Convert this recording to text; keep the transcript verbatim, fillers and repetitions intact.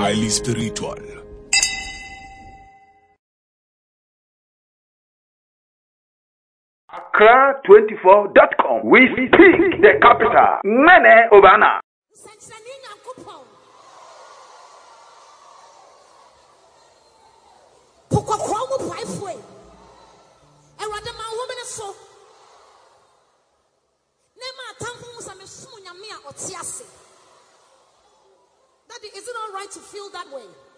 highly spiritual. Accra twenty-four dot com. We speak the capital. Mene Obana. Daddy, is it all right to feel that way?